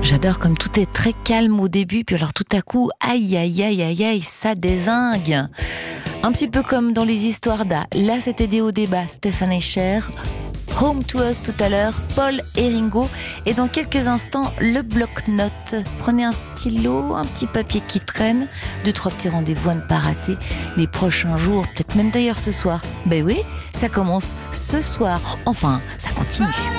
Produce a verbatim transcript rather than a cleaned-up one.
J'adore comme tout est très calme au début, puis alors tout à coup, aïe aïe aïe aïe aïe, ça dézingue. Un petit peu comme dans les histoires d'A. Là, c'était des hauts débats. Stéphane Escher, Home to Us tout à l'heure, Paul et Ringo. Et dans quelques instants, le bloc-notes. Prenez un stylo, un petit papier qui traîne, deux, trois petits rendez-vous à ne pas rater les prochains jours, peut-être même d'ailleurs ce soir. Ben oui, ça commence ce soir. Enfin, ça continue.